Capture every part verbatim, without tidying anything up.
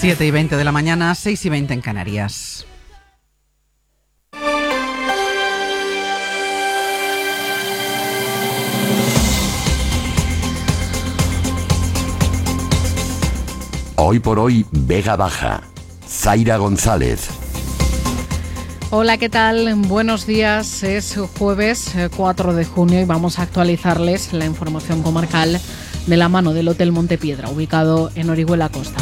siete y veinte de la mañana, seis y veinte en Canarias. Hoy por hoy, Vega Baja. Zaira González. Hola, ¿qué tal? Buenos días. Es jueves cuatro de junio y vamos a actualizarles la información comarcal de la mano del Hotel Montepiedra, ubicado en Orihuela Costa.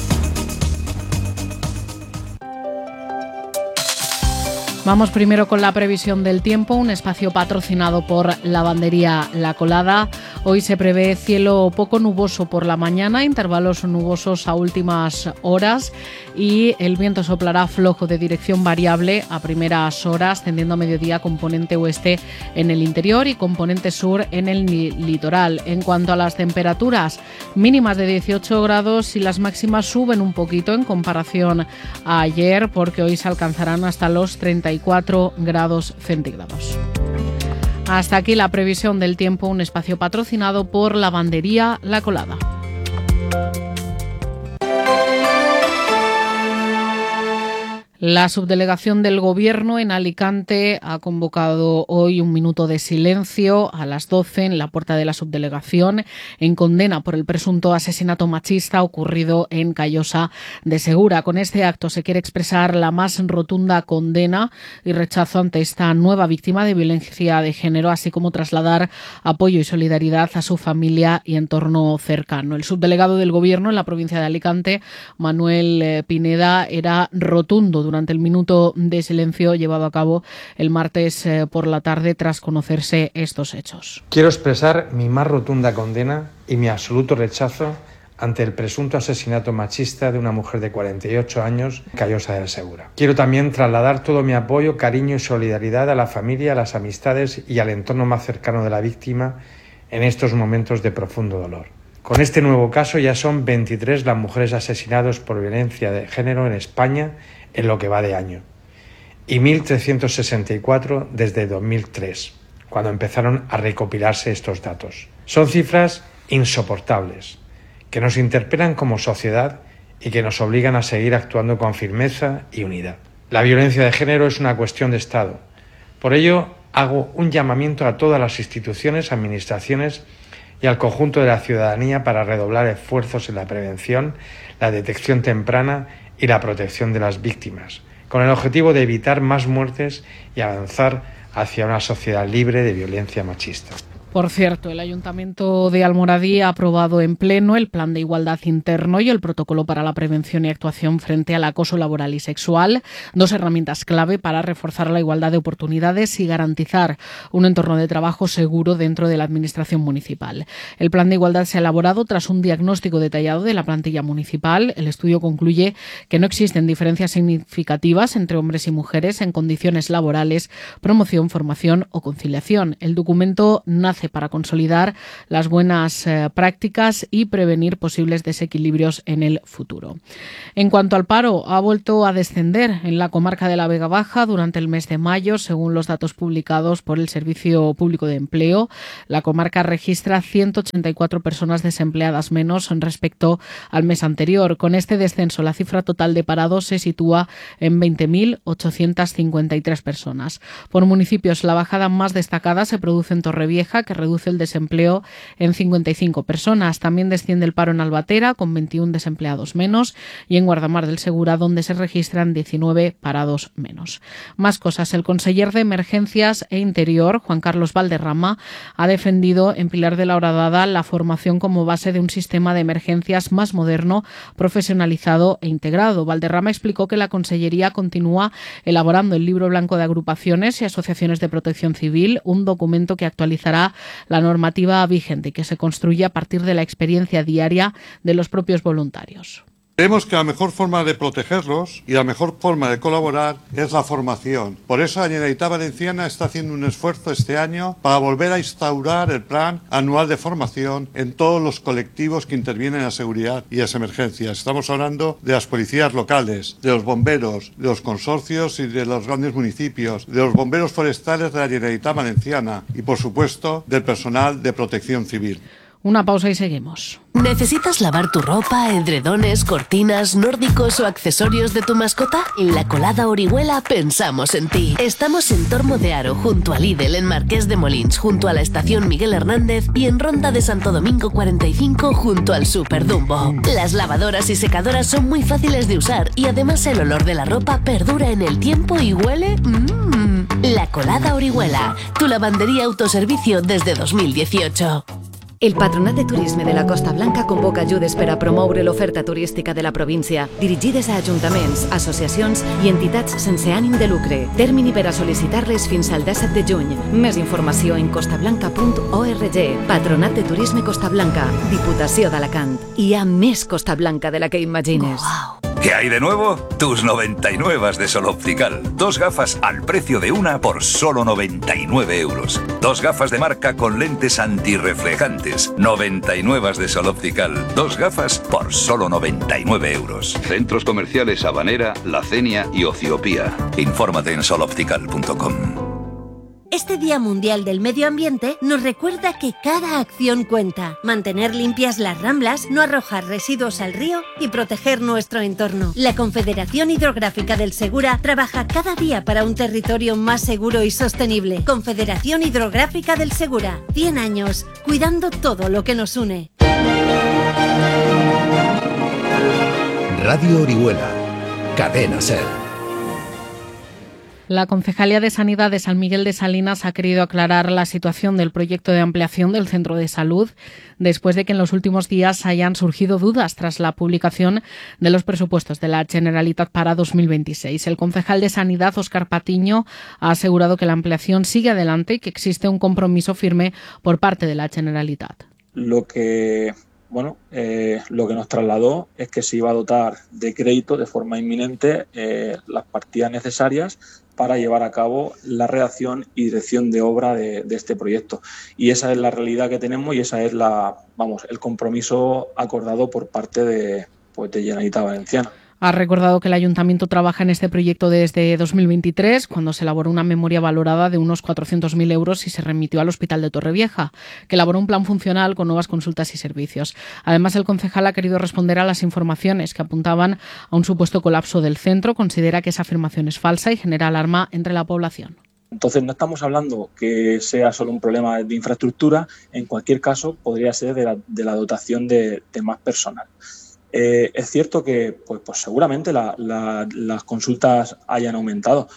Vamos primero con la previsión del tiempo, un espacio patrocinado por Lavandería La Colada. Hoy se prevé cielo poco nuboso por la mañana, intervalos nubosos a últimas horas y el viento soplará flojo de dirección variable a primeras horas, tendiendo a mediodía componente oeste en el interior y componente sur en el litoral. En cuanto a las temperaturas, mínimas de dieciocho grados y las máximas suben un poquito en comparación a ayer, porque hoy se alcanzarán hasta los treinta y cuatro grados centígrados. Hasta aquí la previsión del tiempo, un espacio patrocinado por Lavandería La Colada. La subdelegación del Gobierno en Alicante ha convocado hoy un minuto de silencio a las doce en la puerta de la subdelegación en condena por el presunto asesinato machista ocurrido en Callosa de Segura. Con este acto se quiere expresar la más rotunda condena y rechazo ante esta nueva víctima de violencia de género, así como trasladar apoyo y solidaridad a su familia y entorno cercano. El subdelegado del Gobierno en la provincia de Alicante, Manuel Pineda, era rotundo durante durante el minuto de silencio llevado a cabo el martes eh, por la tarde tras conocerse estos hechos. Quiero expresar mi más rotunda condena y mi absoluto rechazo ante el presunto asesinato machista de una mujer de cuarenta y ocho años en Callosa de Segura. Quiero también trasladar todo mi apoyo, cariño y solidaridad a la familia, a las amistades y al entorno más cercano de la víctima en estos momentos de profundo dolor. Con este nuevo caso ya son veintitrés las mujeres asesinadas por violencia de género en España en lo que va de año, y mil trescientos sesenta y cuatro desde dos mil tres, cuando empezaron a recopilarse estos datos. Son cifras insoportables, que nos interpelan como sociedad y que nos obligan a seguir actuando con firmeza y unidad. La violencia de género es una cuestión de Estado. Por ello, hago un llamamiento a todas las instituciones, administraciones y al conjunto de la ciudadanía para redoblar esfuerzos en la prevención, la detección temprana y la protección de las víctimas, con el objetivo de evitar más muertes y avanzar hacia una sociedad libre de violencia machista. Por cierto, el Ayuntamiento de Almoradí ha aprobado en pleno el Plan de Igualdad Interno y el Protocolo para la Prevención y Actuación frente al acoso laboral y sexual, dos herramientas clave para reforzar la igualdad de oportunidades y garantizar un entorno de trabajo seguro dentro de la Administración municipal. El Plan de Igualdad se ha elaborado tras un diagnóstico detallado de la plantilla municipal. El estudio concluye que no existen diferencias significativas entre hombres y mujeres en condiciones laborales, promoción, formación o conciliación. El documento nace para consolidar las buenas eh, prácticas y prevenir posibles desequilibrios en el futuro. En cuanto al paro, ha vuelto a descender en la comarca de la Vega Baja durante el mes de mayo, según los datos publicados por el Servicio Público de Empleo. La comarca registra ciento ochenta y cuatro personas desempleadas menos respecto al mes anterior. Con este descenso, la cifra total de parados se sitúa en veinte mil ochocientas cincuenta y tres personas. Por municipios, la bajada más destacada se produce en Torrevieja, que reduce el desempleo en cincuenta y cinco personas. También desciende el paro en Albatera, con veintiún desempleados menos, y en Guardamar del Segura, donde se registran diecinueve parados menos. Más cosas. El conseller de Emergencias e Interior, Juan Carlos Valderrama, ha defendido en Pilar de la Horadada la formación como base de un sistema de emergencias más moderno, profesionalizado e integrado. Valderrama explicó que la Consellería continúa elaborando el Libro Blanco de Agrupaciones y Asociaciones de Protección Civil, un documento que actualizará la normativa vigente y que se construye a partir de la experiencia diaria de los propios voluntarios. Creemos que la mejor forma de protegerlos y la mejor forma de colaborar es la formación. Por eso la Generalitat Valenciana está haciendo un esfuerzo este año para volver a instaurar el plan anual de formación en todos los colectivos que intervienen en la seguridad y las emergencias. Estamos hablando de las policías locales, de los bomberos, de los consorcios y de los grandes municipios, de los bomberos forestales de la Generalitat Valenciana y, por supuesto, del personal de protección civil. Una pausa y seguimos. ¿Necesitas lavar tu ropa, edredones, cortinas, nórdicos o accesorios de tu mascota? En La Colada Orihuela pensamos en ti. Estamos en Tormo de Aro, junto a Lidl, en Marqués de Molins, junto a la estación Miguel Hernández, y en Ronda de Santo Domingo cuarenta y cinco, junto al Super Dumbo. Las lavadoras y secadoras son muy fáciles de usar y además el olor de la ropa perdura en el tiempo y huele... Mmm. La Colada Orihuela, tu lavandería autoservicio desde dos mil dieciocho. El Patronat de Turisme de la Costa Blanca convoca ajudes per a promoure l'oferta turística de la província, dirigides a ajuntaments, associacions i entitats sense ànim de lucre. Termini per a sol·licitar-les fins al disset de juny. Més informació en costablanca punt org. Patronat de Turisme Costa Blanca, Diputació d'Alacant. Hi ha més Costa Blanca de la que imagines. Wow. ¿Qué hay de nuevo? Tus noventa y nueve de Sol Optical. Dos gafas al precio de una por solo noventa y nueve euros. Dos gafas de marca con lentes antirreflejantes. noventa y nueve de Sol Optical. Dos gafas por solo noventa y nueve euros. Centros comerciales Habanera, La Cenia y Ociopía. Infórmate en sol optical punto com. Este Día Mundial del Medio Ambiente nos recuerda que cada acción cuenta. Mantener limpias las ramblas, no arrojar residuos al río y proteger nuestro entorno. La Confederación Hidrográfica del Segura trabaja cada día para un territorio más seguro y sostenible. Confederación Hidrográfica del Segura. cien años, cuidando todo lo que nos une. Radio Orihuela, Cadena Ser. La Concejalía de Sanidad de San Miguel de Salinas ha querido aclarar la situación del proyecto de ampliación del centro de salud después de que en los últimos días hayan surgido dudas tras la publicación de los presupuestos de la Generalitat para dos mil veintiséis. El concejal de Sanidad, Óscar Patiño, ha asegurado que la ampliación sigue adelante y que existe un compromiso firme por parte de la Generalitat. Lo que... Bueno, eh, lo que nos trasladó es que se iba a dotar de crédito de forma inminente eh, las partidas necesarias para llevar a cabo la redacción y dirección de obra de, de este proyecto. Y esa es la realidad que tenemos y esa es la, vamos, el compromiso acordado por parte de, pues, de Generalitat Valenciana. Ha recordado que el Ayuntamiento trabaja en este proyecto desde dos mil veintitrés, cuando se elaboró una memoria valorada de unos cuatrocientos mil euros y se remitió al Hospital de Torrevieja, que elaboró un plan funcional con nuevas consultas y servicios. Además, el concejal ha querido responder a las informaciones que apuntaban a un supuesto colapso del centro. Considera que esa afirmación es falsa y genera alarma entre la población. Entonces, no estamos hablando que sea solo un problema de infraestructura. En cualquier caso, podría ser de la, de la dotación de, de más personal. Eh, es cierto que pues, pues seguramente la, la, las consultas hayan aumentado,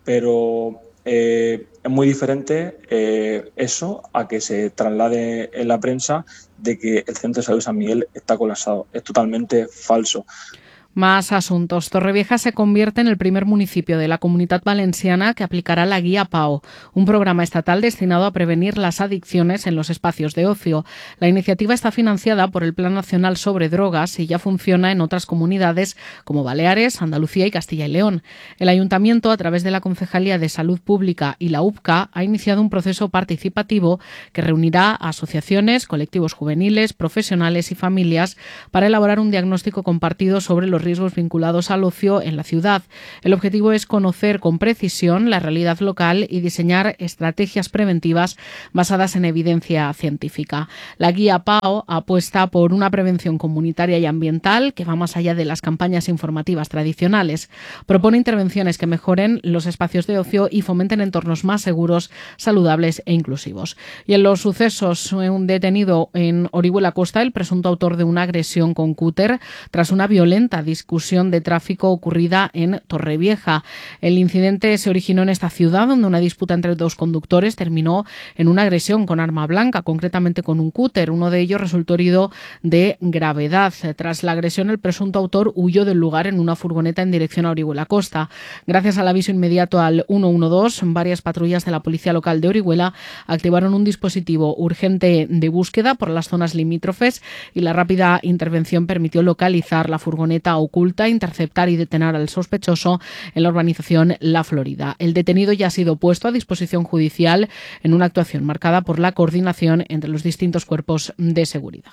pero eh, es muy diferente eh, eso a que se traslade en la prensa de que el Centro de Salud San Miguel está colapsado. Es totalmente falso. Más asuntos. Torrevieja se convierte en el primer municipio de la Comunitat Valenciana que aplicará la Guía P A O, un programa estatal destinado a prevenir las adicciones en los espacios de ocio. La iniciativa está financiada por el Plan Nacional sobre Drogas y ya funciona en otras comunidades como Baleares, Andalucía y Castilla y León. El Ayuntamiento, a través de la Concejalía de Salud Pública y la U P C A, ha iniciado un proceso participativo que reunirá a asociaciones, colectivos juveniles, profesionales y familias para elaborar un diagnóstico compartido sobre los riesgos vinculados al ocio en la ciudad. El objetivo es conocer con precisión la realidad local y diseñar estrategias preventivas basadas en evidencia científica. La guía P A O apuesta por una prevención comunitaria y ambiental que va más allá de las campañas informativas tradicionales. Propone intervenciones que mejoren los espacios de ocio y fomenten entornos más seguros, saludables e inclusivos. Y en los sucesos, un detenido en Orihuela Costa, el presunto autor de una agresión con cúter tras una violenta discusión de tráfico ocurrida en Torrevieja. El incidente se originó en esta ciudad, donde una disputa entre dos conductores terminó en una agresión con arma blanca, concretamente con un cúter. Uno de ellos resultó herido de gravedad. Tras la agresión, el presunto autor huyó del lugar en una furgoneta en dirección a Orihuela Costa. Gracias al aviso inmediato al uno uno dos, varias patrullas de la Policía Local de Orihuela activaron un dispositivo urgente de búsqueda por las zonas limítrofes y la rápida intervención permitió localizar la furgoneta oculta, interceptar y detener al sospechoso en la urbanización La Florida. El detenido ya ha sido puesto a disposición judicial en una actuación marcada por la coordinación entre los distintos cuerpos de seguridad.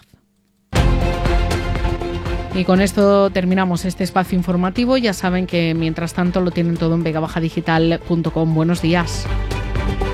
Y con esto terminamos este espacio informativo. Ya saben que mientras tanto lo tienen todo en vega baja digital punto com. Buenos días.